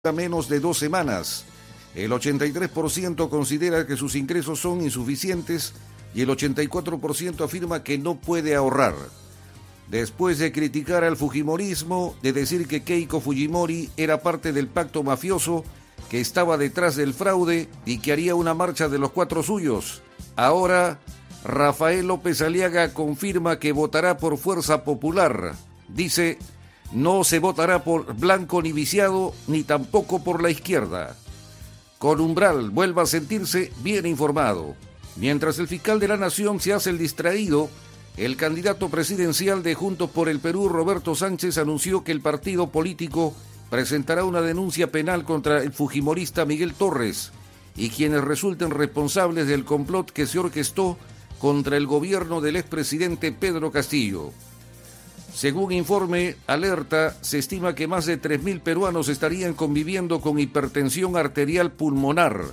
a menos de 2 semanas. El 83% considera que sus ingresos son insuficientes y el 84% afirma que no puede ahorrar. Después de criticar al fujimorismo, de decir que Keiko Fujimori era parte del pacto mafioso, que estaba detrás del fraude y que haría una marcha de los 4 suyos, ahora Rafael López Aliaga confirma que votará por Fuerza Popular. Dice: no se votará por blanco ni viciado, ni tampoco por la izquierda. Con Umbral vuelva a sentirse bien informado. Mientras el fiscal de la Nación se hace el distraído, el candidato presidencial de Juntos por el Perú, Roberto Sánchez, anunció que el partido político presentará una denuncia penal contra el fujimorista Miguel Torres y quienes resulten responsables del complot que se orquestó contra el gobierno del expresidente Pedro Castillo. Según informe Alerta, se estima que más de 3.000 peruanos estarían conviviendo con hipertensión arterial pulmonar.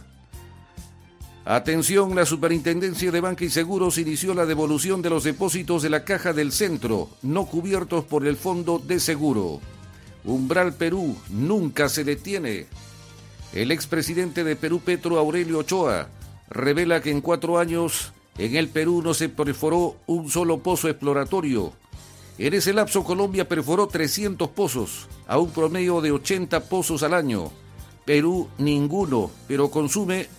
Atención, la Superintendencia de Banca y Seguros inició la devolución de los depósitos de la Caja del Centro, no cubiertos por el Fondo de Seguro. Umbral Perú nunca se detiene. El expresidente de Perú, Petro Aurelio Ochoa, revela que en 4 años en el Perú no se perforó un solo pozo exploratorio. En ese lapso, Colombia perforó 300 pozos, a un promedio de 80 pozos al año. Perú, ninguno, pero consume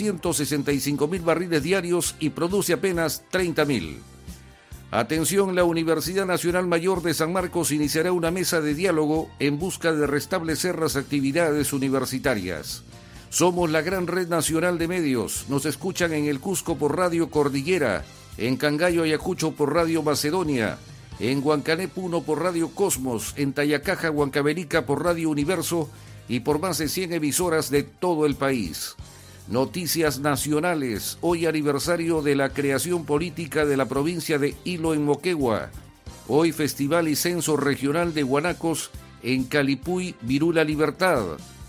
265.000 barriles diarios y produce apenas 30.000. Atención, la Universidad Nacional Mayor de San Marcos iniciará una mesa de diálogo en busca de restablecer las actividades universitarias. Somos la gran red nacional de medios. Nos escuchan en el Cusco por Radio Cordillera, en Cangallo, Ayacucho por Radio Macedonia, en Huancané, Puno por Radio Cosmos, en Tayacaja, Huancavelica por Radio Universo y por más de 100 emisoras de todo el país. Noticias nacionales. Hoy aniversario de la creación política de la provincia de Hilo en Moquegua. Hoy Festival y Censo Regional de Guanacos en Calipuy, Virula Libertad.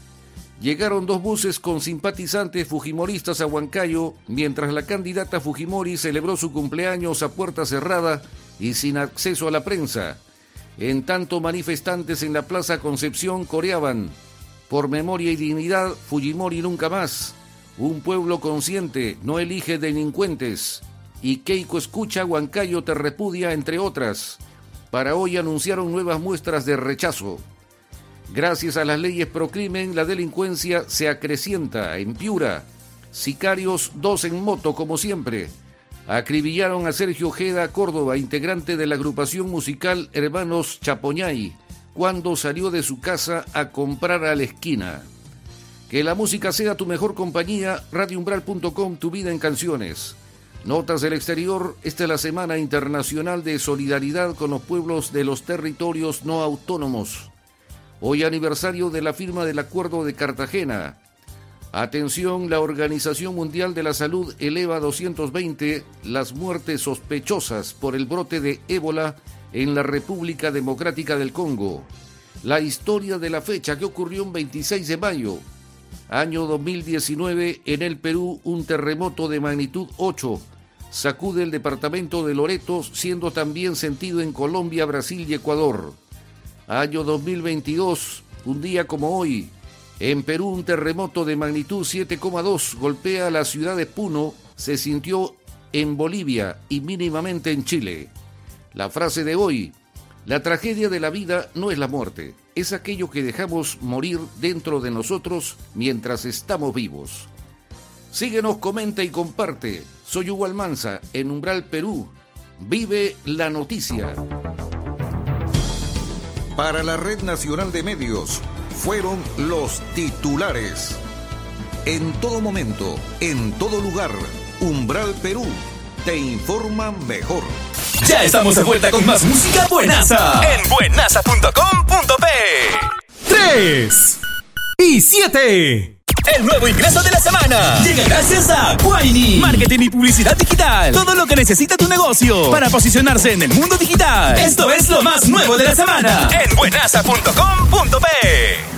Llegaron 2 buses con simpatizantes fujimoristas a Huancayo, mientras la candidata Fujimori celebró su cumpleaños a puerta cerrada y sin acceso a la prensa. En tanto, manifestantes en la Plaza Concepción coreaban: por memoria y dignidad, Fujimori nunca más. Un pueblo consciente no elige delincuentes. Y Keiko escucha, Huancayo te repudia, entre otras. Para hoy anunciaron nuevas muestras de rechazo. Gracias a las leyes procrimen, la delincuencia se acrecienta en Piura. Sicarios 2 en moto, como siempre. Acribillaron a Sergio Ojeda Córdoba, integrante de la agrupación musical Hermanos Chapoñay, cuando salió de su casa a comprar a la esquina. Que la música sea tu mejor compañía. RadioUmbral.com, tu vida en canciones. Notas del exterior. Esta es la Semana Internacional de Solidaridad con los pueblos de los territorios no autónomos. Hoy aniversario de la firma del Acuerdo de Cartagena. Atención, la Organización Mundial de la Salud eleva a 220 las muertes sospechosas por el brote de ébola en la República Democrática del Congo. La historia de la fecha que ocurrió el 26 de mayo. Año 2019, en el Perú, un terremoto de magnitud 8 sacude el departamento de Loreto, siendo también sentido en Colombia, Brasil y Ecuador. Año 2022, un día como hoy, en Perú un terremoto de magnitud 7,2 golpea la ciudad de Puno, se sintió en Bolivia y mínimamente en Chile. La frase de hoy: la tragedia de la vida no es la muerte, es aquello que dejamos morir dentro de nosotros mientras estamos vivos. Síguenos, comenta y comparte. Soy Hugo Almanza, en Umbral Perú. Vive la noticia. Para la Red Nacional de Medios, fueron los titulares. En todo momento, en todo lugar, Umbral Perú te informa mejor. Ya estamos de vuelta con más música buenaza en buenaza.com.p. 3 y 7. El nuevo ingreso de la semana llega gracias a Guaini. Marketing y publicidad digital. Todo lo que necesita tu negocio para posicionarse en el mundo digital. Esto es lo más nuevo de la semana en buenaza.com.p.